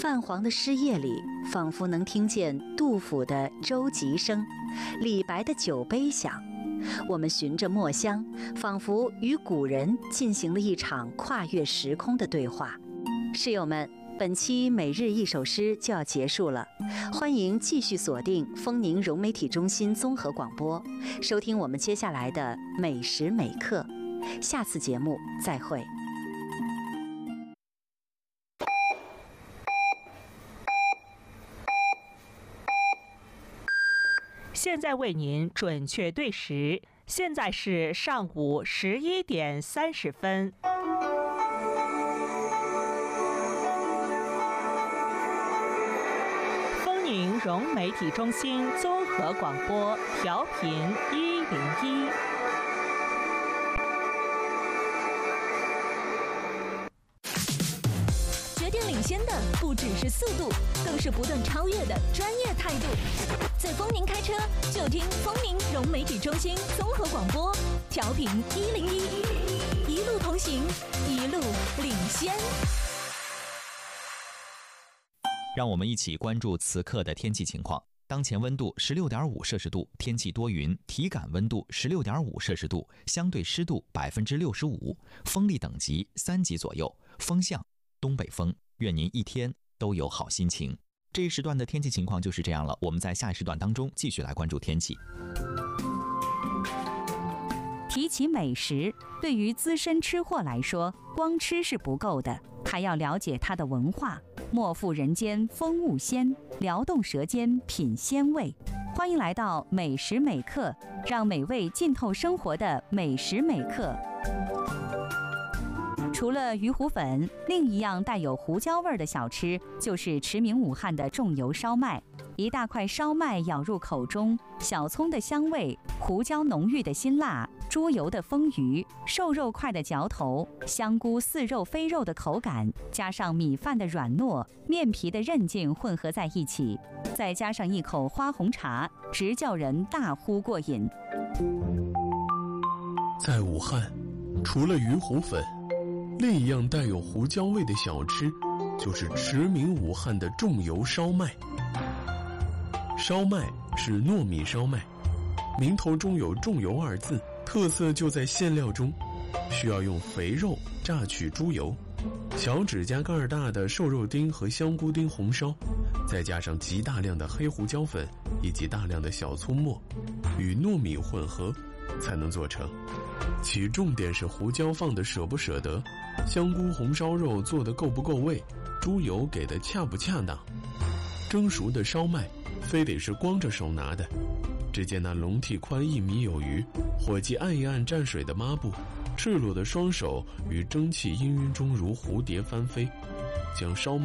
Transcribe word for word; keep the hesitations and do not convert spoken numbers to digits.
泛黄的诗页里，仿佛能听见杜甫的舟楫声，李白的酒杯响。我们循着墨香，仿佛与古人进行了一场跨越时空的对话。室友们，本期每日一首诗就要结束了，欢迎继续锁定丰宁融媒体中心综合广播，收听我们接下来的每时每刻。下次节目再会。 现在为您准确对时，现在是上午十一点三十分。丰宁融媒体中心综合广播，调频一零一。 决定领先的不只是速度，更是不断超越的专业态度。在丰宁开车，就听丰宁融媒体中心综合广播，调频一零一，一路同行，一路领先。 让我们一起关注此刻的天气情况。当前温度十六点五摄氏度，天气多云，体感温度十六点五摄氏度，相对湿度百分之六十五，风力等级三级左右，风向东北风。愿您一天都有好心情。这一时段的天气情况就是这样了，我们在下一时段当中继续来关注天气。 提起美食，对于资深吃货来说，光吃是不够的，还要了解它的文化。莫负人间风物鲜，撩动舌尖品鲜味。欢迎来到每时每刻，让美味浸透生活的每时每刻。除了鱼糊粉，另一样带有胡椒味的小吃就是驰名武汉的重油烧麦。一大块烧麦咬入口中，小葱的香味，胡椒浓郁的辛辣，猪油的丰腴，瘦肉块的嚼头，香菇似肉非肉的口感，加上米饭的软糯，面皮的韧劲混合在一起，再加上一口花红茶，直叫人大呼过瘾。 在武汉，除了鱼糊粉，另一样带有胡椒味的小吃，就是驰名武汉的重油烧麦。烧麦是糯米烧麦，名头中有重油二字，特色就在馅料中，需要用肥肉榨取猪油，小指甲盖大的瘦肉丁和香菇丁红烧，再加上极大量的黑胡椒粉以及大量的小葱末，与糯米混合才能做成。其重点是胡椒放的舍不舍得，香菇红烧肉做得够不够味，猪油给的恰不恰当。蒸熟的烧麦非得是光着手拿的，只见那笼屉宽一米有余，伙计按一按蘸水的抹布，赤裸的双手于蒸汽氤氲中如蝴蝶翻飞，将烧麦